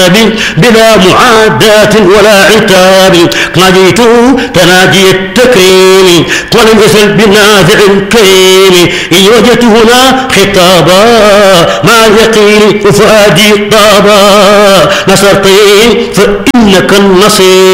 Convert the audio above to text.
بلا معاداة ولا عتاب ناديت تناجي التكريم طلب اسل بنافع كريم إن وجدت هنا خطابا مع اليقين وفؤادي طابا نصرتي فإنك النصير